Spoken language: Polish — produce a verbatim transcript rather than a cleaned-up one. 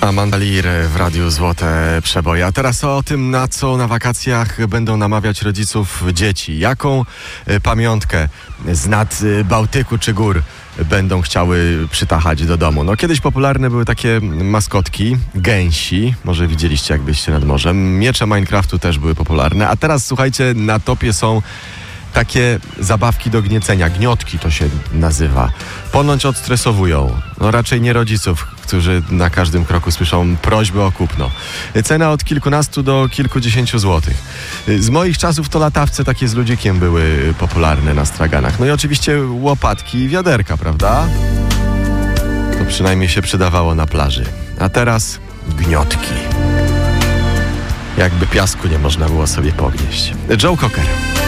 Amanda Lear w Radiu Złote Przeboje. A teraz o tym, na co na wakacjach będą namawiać rodziców dzieci. Jaką pamiątkę z nad Bałtyku czy gór będą chciały przytachać do domu. No kiedyś popularne były takie maskotki, gęsi. Może widzieliście, jak byliście nad morzem. Miecze Minecraftu też były popularne. A teraz, słuchajcie, na topie są takie zabawki do gniecenia. Gniotki to się nazywa. Ponoć odstresowują. No raczej nie rodziców, którzy na każdym kroku słyszą prośby o kupno. Cena od kilkunastu do kilkudziesięciu złotych. Z moich czasów to latawce takie z ludzikiem były popularne na straganach. No i oczywiście łopatki i wiaderka, prawda? To przynajmniej się przydawało na plaży. A teraz gniotki. Jakby piasku nie można było sobie pognieść. Joe Cocker.